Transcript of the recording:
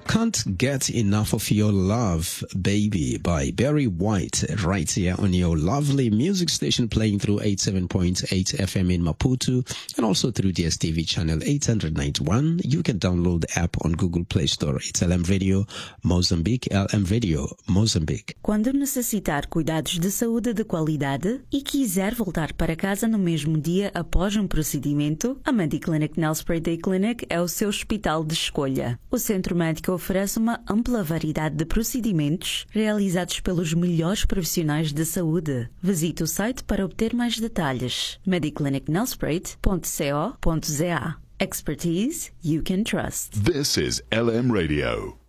Can't Get Enough of Your Love, Baby by Barry White, right here on your lovely music station, playing through 87.8 FM in Maputo and also through DSTV channel 891. You can download the app on Google Play Store. It's LM Radio Mozambique, LM Radio Mozambique. Quando necessitar cuidados de saúde de qualidade e quiser voltar para casa no mesmo dia após um procedimento, a Mediclinic Nelspruit Day Clinic é o seu hospital de escolha. O centro médico oferece uma ampla variedade de procedimentos realizados pelos melhores profissionais de saúde. Visite o site para obter mais detalhes. mediclinicnelspruit.co.za. Expertise you can trust. This is LM Radio.